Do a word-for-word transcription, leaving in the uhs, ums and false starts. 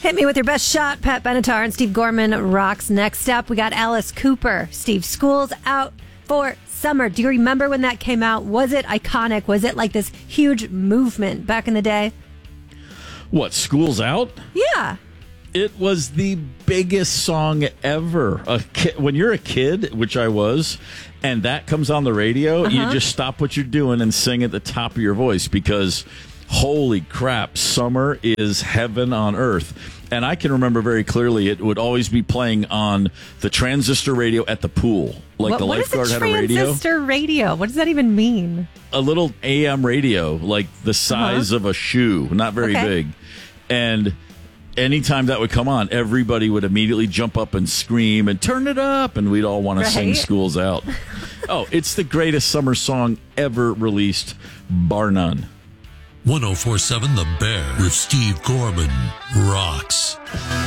Hit me with your best shot. Pat Benatar and Steve Gorman rocks. Next up, we got Alice Cooper. Steve, School's Out for Summer. Do you remember when that came out? Was it iconic? Was it like this huge movement back in the day? What, School's Out? Yeah. It was the biggest song ever. A ki- when you're a kid, which I was, and that comes on the radio, uh-huh. you just stop what you're doing and sing at the top of your voice because, holy crap, summer is heaven on earth. And I can remember very clearly it would always be playing on the transistor radio at the pool. Like what, the what lifeguard is a had a radio. Transistor radio? What does that even mean? A little A M radio, like the size uh-huh. of a shoe, not very okay. big. And anytime that would come on, everybody would immediately jump up and scream and turn it up, and we'd all want right? to sing School's Out. Oh, it's the greatest summer song ever released, bar none. one oh four point seven The Bear with Steve Gorman rocks.